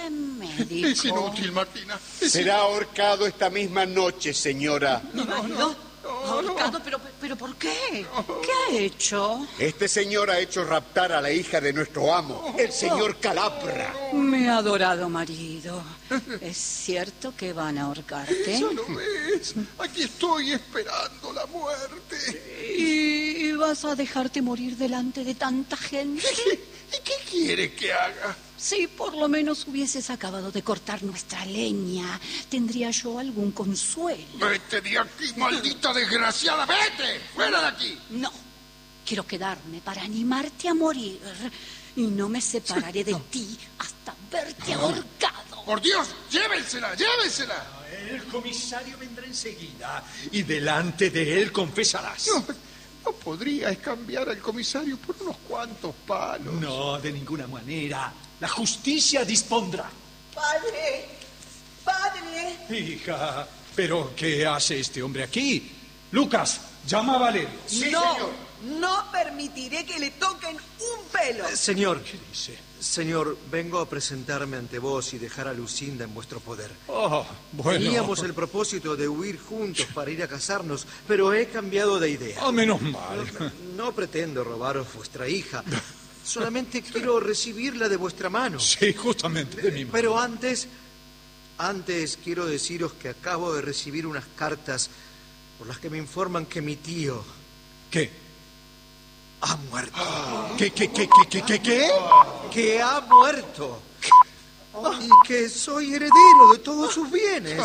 médico. Es inútil, Martina. Será ahorcado esta misma noche, señora. ¿Mi marido? ¿Ahorcado? ¿Pero por qué? ¿Qué ha hecho? Este señor ha hecho raptar a la hija de nuestro amo, el señor Calabra. Mi adorado marido. ¿Es cierto que van a ahorcarte? Ya lo ves. Aquí estoy esperando la muerte. ¿Y vas a dejarte morir delante de tanta gente? ¿Y qué quiere que haga? Si por lo menos hubieses acabado de cortar nuestra leña, tendría yo algún consuelo. Vete de aquí, maldita desgraciada. ¡Vete! ¡Fuera de aquí! No, quiero quedarme para animarte a morir. Y no me separaré de ti hasta verte ahorcado. ¡Por Dios! ¡Llévensela! ¡Llévensela! El comisario vendrá enseguida y delante de él confesarás. No podrías cambiar al comisario por unos cuantos palos. No, de ninguna manera. La justicia dispondrá. ¡Padre! ¡Padre! Hija, ¿pero qué hace este hombre aquí? Lucas, llama a Valerio. Sí, no, señor. no permitiré que le toquen un pelo. Señor, ¿Qué dice? señor, vengo a presentarme ante vos y dejar a Lucinda en vuestro poder. Oh, bueno. Teníamos el propósito de huir juntos para ir a casarnos, pero he cambiado de idea. Oh, menos mal. No pretendo robaros vuestra hija. Solamente quiero recibirla de vuestra mano. Sí, justamente de mi mano. Pero antes quiero deciros que acabo de recibir unas cartas por las que me informan que mi tío ¿Qué? ha muerto. ¿Qué? Que ha muerto. Y que soy heredero de todos sus bienes.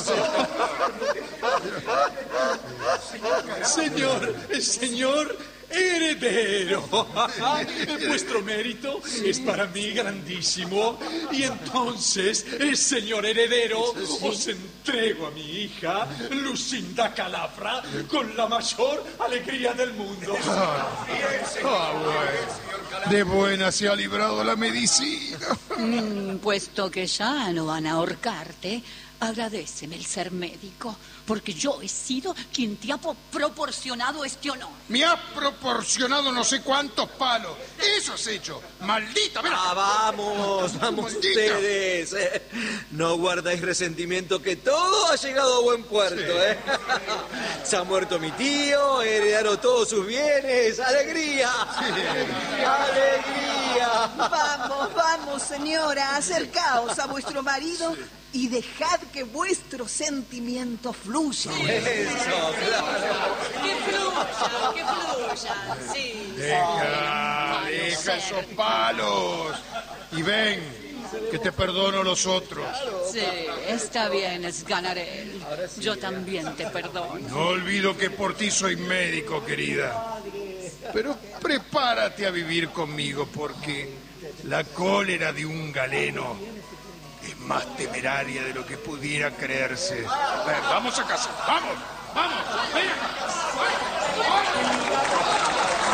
Señor heredero. Vuestro mérito es para mí grandísimo. Y entonces, señor heredero, os entrego a mi hija, Lucinda Calabra, con la mayor alegría del mundo. Bueno. De buena se ha librado la medicina. Puesto que ya no van a ahorcarte, agradéceme el ser médico, porque yo he sido quien te ha proporcionado este honor. Me has proporcionado no sé cuántos palos. Eso has hecho. Maldita, ven acá. Vamos Maldita. ustedes. No guardáis resentimiento, que todo ha llegado a buen puerto. Se ha muerto mi tío, heredaron todos sus bienes. ¡Alegría! ¡Alegría! Vamos, señora, acercaos a vuestro marido y dejad que vuestro sentimiento fluya. Eso, claro. Que fluyan, sí. Deja esos palos. Y ven, que te perdono los otros. Sí, está bien, es Ganarel. Yo también te perdono. No olvido que por ti soy médico, querida. Pero prepárate a vivir conmigo, porque la cólera de un galeno es más temeraria de lo que pudiera creerse. Ven, vamos a casa, vamos, ven acá.